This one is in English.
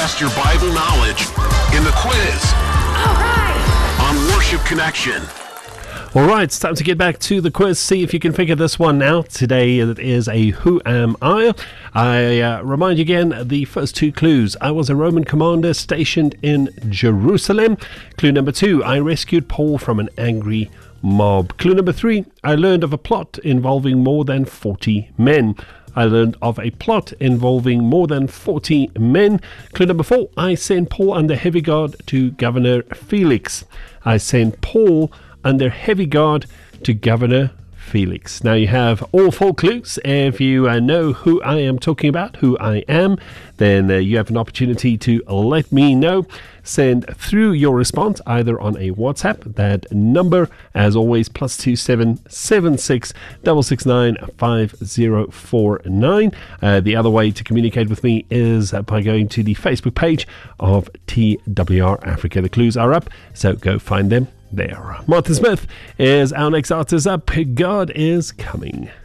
test your Bible knowledge in the quiz on Worship Connection. All right, it's time to get back to the quiz. See if you can figure this one out. Today it is a Who Am I? I remind you again, the first two clues. I was a Roman commander stationed in Jerusalem. Clue number 2, I rescued Paul from an angry mob. Clue number 3, I learned of a plot involving more than 40 men. I learned of a plot involving more than 40 men. Clue number 4, I sent Paul under heavy guard to Governor Felix. I sent Paul under heavy guard to Governor Felix. Now you have all 4 clues. If you know who I am talking about, who I am, then you have an opportunity to let me know. Send through your response either on a WhatsApp. That number, as always, +27 76 669 5049. The other way to communicate with me is by going to the Facebook page of TWR Africa. The clues are up, so go find them there. Martin Smith is our next artist up. God is Coming.